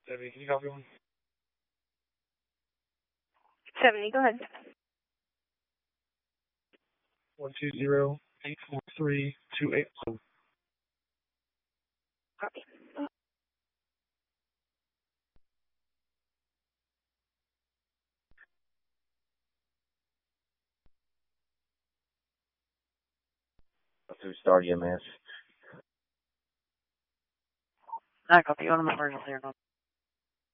Debbie, can you copy one? 70, go ahead. 120-843-281. Copy. To start EMS. I copy. On my emergency or not.